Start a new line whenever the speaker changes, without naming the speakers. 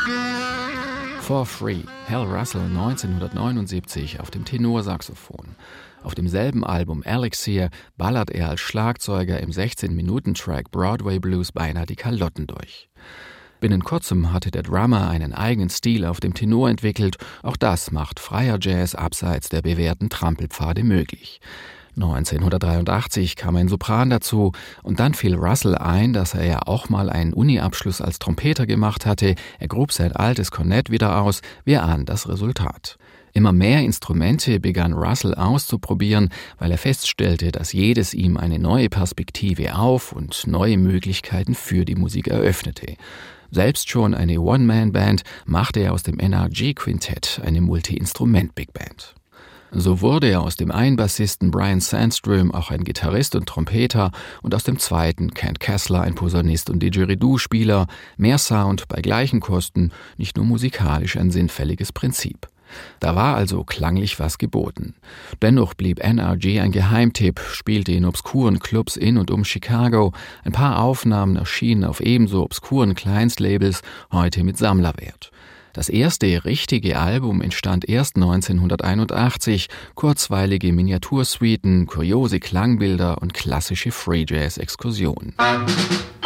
For Free, Hal Russell 1979 auf dem Tenorsaxophon. Auf demselben Album Elixir ballert er als Schlagzeuger im 16-Minuten-Track Broadway Blues beinahe die Kalotten durch. Binnen kurzem hatte der Drummer einen eigenen Stil auf dem Tenor entwickelt, auch das macht freier Jazz abseits der bewährten Trampelpfade möglich. 1983 kam ein Sopran dazu und dann fiel Russell ein, dass er ja auch mal einen Uni-Abschluss als Trompeter gemacht hatte. Er grub sein altes Kornett wieder aus, wir ahnen das Resultat. Immer mehr Instrumente begann Russell auszuprobieren, weil er feststellte, dass jedes ihm eine neue Perspektive auf und neue Möglichkeiten für die Musik eröffnete. Selbst schon eine One-Man-Band machte er aus dem NRG-Quintett eine Multi-Instrument-Big-Band. So wurde er aus dem einen Bassisten Brian Sandstrom auch ein Gitarrist und Trompeter und aus dem zweiten Kent Kessler ein Posaunist und Didgeridoo-Spieler. Mehr Sound bei gleichen Kosten, nicht nur musikalisch ein sinnfälliges Prinzip. Da war also klanglich was geboten. Dennoch blieb NRG ein Geheimtipp, spielte in obskuren Clubs in und um Chicago. Ein paar Aufnahmen erschienen auf ebenso obskuren Kleinstlabels, heute mit Sammlerwert. Das erste richtige Album entstand erst 1981, kurzweilige Miniatursuiten, kuriose Klangbilder und klassische Free-Jazz-Exkursionen.